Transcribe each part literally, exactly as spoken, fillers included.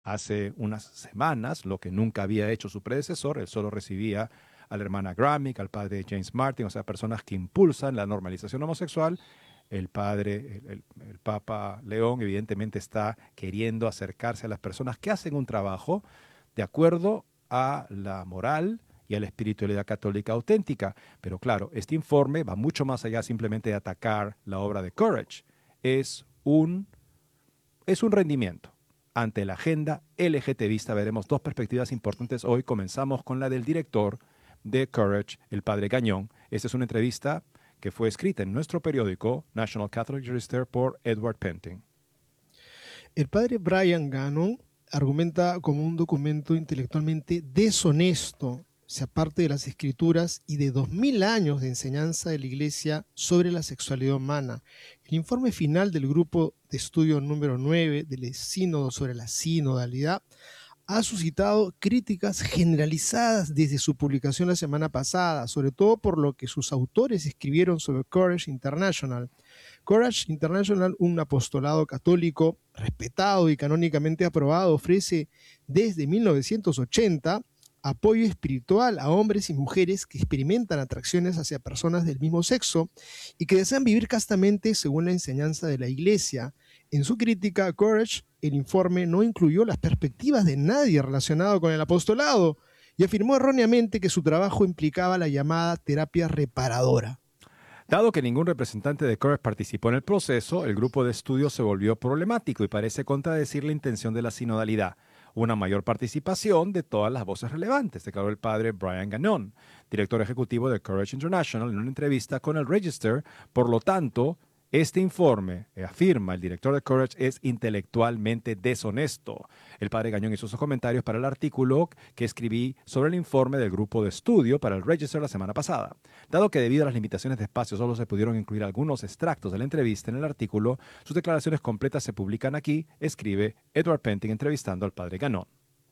hace unas semanas, lo que nunca había hecho su predecesor. Él solo recibía a la hermana Gramick, al padre James Martin, o sea, personas que impulsan la normalización homosexual. El padre, el, el, el Papa León, evidentemente está queriendo acercarse a las personas que hacen un trabajo de acuerdo a la moral y a la espiritualidad católica auténtica. Pero claro, este informe va mucho más allá simplemente de atacar la obra de Courage. Es un, es un rendimiento ante la agenda LGTBista. Veremos dos perspectivas importantes hoy. Comenzamos con la del director de Courage, el padre Gagnon. Esta es una entrevista que fue escrita en nuestro periódico National Catholic Register por Edward Penting. El padre Brian Gagnon argumenta como un documento intelectualmente deshonesto, se aparte de las escrituras y de dos mil años de enseñanza de la Iglesia sobre la sexualidad humana. El informe final del grupo de estudio número nueve del Sínodo sobre la sinodalidad ha suscitado críticas generalizadas desde su publicación la semana pasada, sobre todo por lo que sus autores escribieron sobre Courage International. Courage International, un apostolado católico respetado y canónicamente aprobado, ofrece desde mil novecientos ochenta apoyo espiritual a hombres y mujeres que experimentan atracciones hacia personas del mismo sexo y que desean vivir castamente según la enseñanza de la Iglesia. En su crítica a Courage, el informe no incluyó las perspectivas de nadie relacionado con el apostolado y afirmó erróneamente que su trabajo implicaba la llamada terapia reparadora. Dado que ningún representante de Courage participó en el proceso, el grupo de estudio se volvió problemático y parece contradecir la intención de la sinodalidad. Una mayor participación de todas las voces relevantes, declaró el padre Brian Gagnon, director ejecutivo de Courage International, en una entrevista con el Register. Por lo tanto, este informe, eh, afirma el director de Courage, es intelectualmente deshonesto. El padre Gagnon hizo sus comentarios para el artículo que escribí sobre el informe del grupo de estudio para el Register la semana pasada. Dado que debido a las limitaciones de espacio solo se pudieron incluir algunos extractos de la entrevista en el artículo, sus declaraciones completas se publican aquí, escribe Edward Penting entrevistando al padre Gagnon.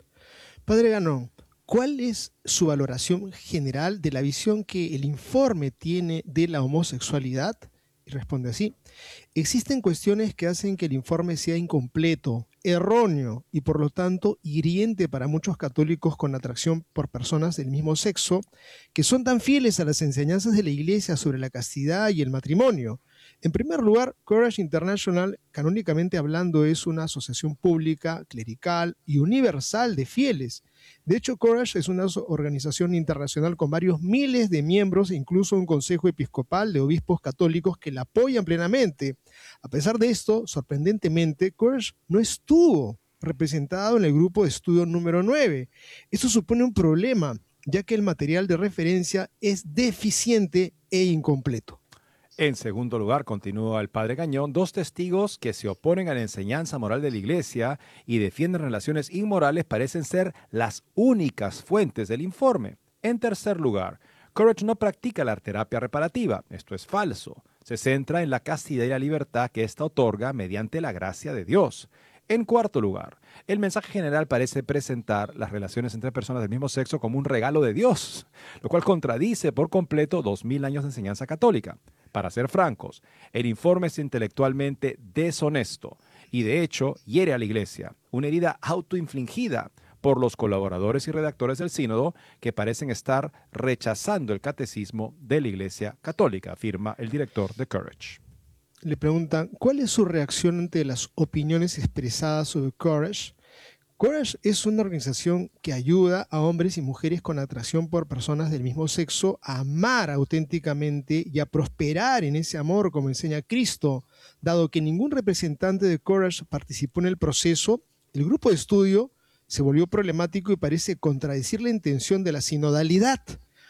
Padre Gagnon, ¿cuál es su valoración general de la visión que el informe tiene de la homosexualidad? Y responde así: existen cuestiones que hacen que el informe sea incompleto, erróneo y por lo tanto hiriente para muchos católicos con atracción por personas del mismo sexo, que son tan fieles a las enseñanzas de la Iglesia sobre la castidad y el matrimonio. En primer lugar, Courage International, canónicamente hablando, es una asociación pública, clerical y universal de fieles. De hecho, Courage es una organización internacional con varios miles de miembros e incluso un consejo episcopal de obispos católicos que la apoyan plenamente. A pesar de esto, sorprendentemente, Courage no estuvo representado en el grupo de estudio número nueve. Esto supone un problema, ya que el material de referencia es deficiente e incompleto. En segundo lugar, continúa el padre Gagnon, dos testigos que se oponen a la enseñanza moral de la Iglesia y defienden relaciones inmorales parecen ser las únicas fuentes del informe. En tercer lugar, Courage no practica la terapia reparativa. Esto es falso. Se centra en la castidad y la libertad que ésta otorga mediante la gracia de Dios. En cuarto lugar, el mensaje general parece presentar las relaciones entre personas del mismo sexo como un regalo de Dios, lo cual contradice por completo dos mil años de enseñanza católica. Para ser francos, el informe es intelectualmente deshonesto y de hecho hiere a la Iglesia, una herida autoinfligida por los colaboradores y redactores del sínodo que parecen estar rechazando el catecismo de la Iglesia Católica, afirma el director de Courage. Le preguntan, ¿cuál es su reacción ante las opiniones expresadas sobre Courage? Courage es una organización que ayuda a hombres y mujeres con atracción por personas del mismo sexo a amar auténticamente y a prosperar en ese amor como enseña Cristo. Dado que ningún representante de Courage participó en el proceso, el grupo de estudio se volvió problemático y parece contradecir la intención de la sinodalidad,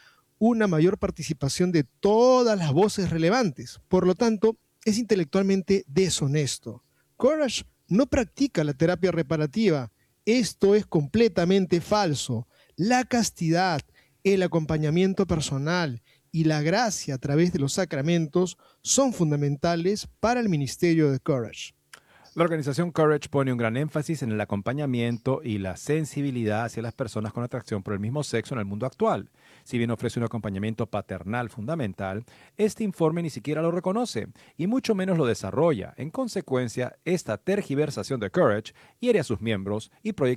una mayor participación de todas las voces relevantes. Por lo tanto, es intelectualmente deshonesto. Courage no practica la terapia reparativa. Esto es completamente falso. La castidad, el acompañamiento personal y la gracia a través de los sacramentos son fundamentales para el ministerio de Courage. La organización Courage pone un gran énfasis en el acompañamiento y la sensibilidad hacia las personas con atracción por el mismo sexo en el mundo actual. Si bien ofrece un acompañamiento paternal fundamental, este informe ni siquiera lo reconoce y mucho menos lo desarrolla. En consecuencia, esta tergiversación de Courage hiere a sus miembros y proyecta